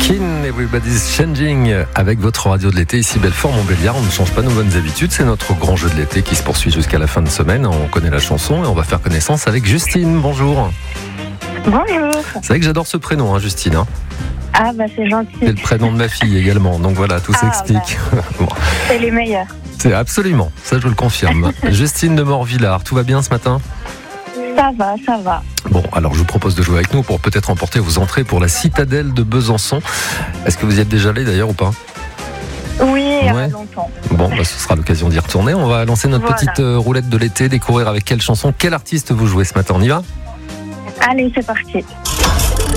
Kin, Everybody's Changing avec votre radio de l'été ici Belfort-Montbéliard. On ne change pas nos bonnes habitudes, c'est notre grand jeu de l'été qui se poursuit jusqu'à la fin de semaine. On connaît la chanson et on va faire connaissance avec Justine. Bonjour. Bonjour. C'est vrai que j'adore ce prénom, Justine. Ah bah c'est gentil. C'est le prénom de ma fille également, donc voilà, tout s'explique. Bon. C'est les meilleurs. C'est absolument, ça je le confirme. Justine de Morvillard, tout va bien ce matin ? Ça va. Bon, alors je vous propose de jouer avec nous pour peut-être remporter vos entrées pour la citadelle de Besançon. Est-ce que vous y êtes déjà allé d'ailleurs ou pas ? Oui, il y a Ouais. longtemps. Bon, ce sera l'occasion d'y retourner. On va lancer notre petite roulette de l'été, découvrir avec quel chanson, quel artiste vous jouez ce matin. On y va ? Allez, c'est parti.